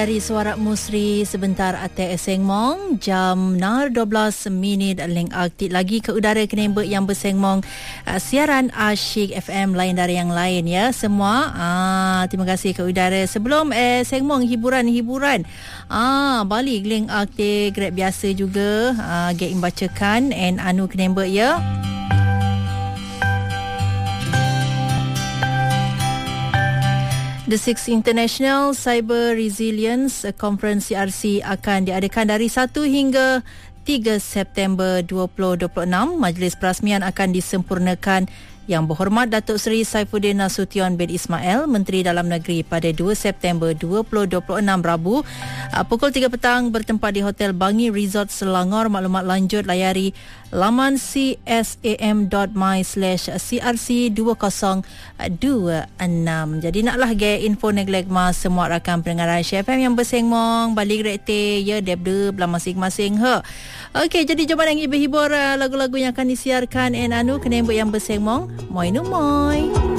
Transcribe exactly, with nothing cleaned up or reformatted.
Dari Suara Musri sebentar ate Sengmong jam nar dua belas minit leng aktif lagi ke udara kenembek yang bersengmong uh, siaran Asyik F M lain dari yang lain ya semua. Ah terima kasih ke udara sebelum eh sengmong hiburan-hiburan. Ah balik leng aktif grab biasa juga ah get bacakan and anu kenembek ya. The Sixth International Cyber Resilience Conference C R C akan diadakan dari satu hingga tiga September dua ribu dua puluh enam. Majlis perasmian akan disempurnakan Yang Berhormat Datuk Seri Saifuddin Nasution bin Ismail, Menteri Dalam Negeri pada dua September dua ribu dua puluh enam Rabu pukul tiga petang bertempat di Hotel Bangi Resort Selangor. Maklumat lanjut layari laman csam.my slash crc dua kosong dua enam. Jadi naklah ge info neglek mas semua rakan pendengar Asyik F M yang bersengmong balik rekte ya debde belah masing-masing ha. Okey, jadi jom yang hibur-hibur lagu-lagu yang akan disiarkan en anu kenembek yang bersengmong. Moi nu moi.